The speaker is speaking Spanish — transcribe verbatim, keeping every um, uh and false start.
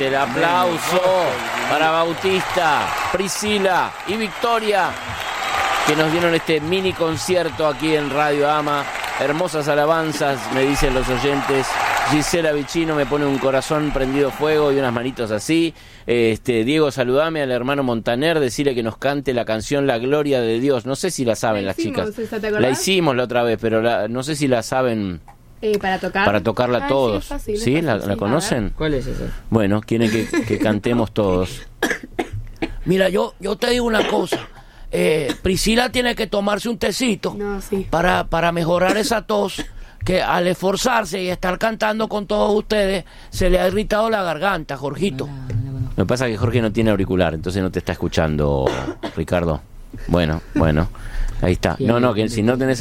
fuerte el aplauso para Bautista, Priscila y Victoria, que nos dieron este mini concierto aquí en Radio Ama. Hermosas alabanzas, me dicen los oyentes. Gisela Vicino me pone un corazón prendido fuego y unas manitos así. Este, Diego, saludame al hermano Montaner, decirle que nos cante la canción La Gloria de Dios. No sé si la saben la las hicimos, chicas. ¿esa te acordás? La hicimos la otra vez, pero la, no sé si la saben. Eh, para tocar. Para tocarla ah, todos. Sí, es fácil, ¿Sí? es ¿La, fácil, la sí. conocen? ¿Cuál es esa? Bueno, quieren que, que cantemos todos. Mira, yo, yo te digo una cosa. Eh, Priscila tiene que tomarse un tecito No, sí. para, para mejorar esa tos, que al esforzarse y estar cantando con todos ustedes se le ha irritado la garganta, Jorgito. Lo que pasa es que Jorge no tiene auricular, entonces no te está escuchando, Ricardo. Bueno, bueno, ahí está. No, no, que si no tenés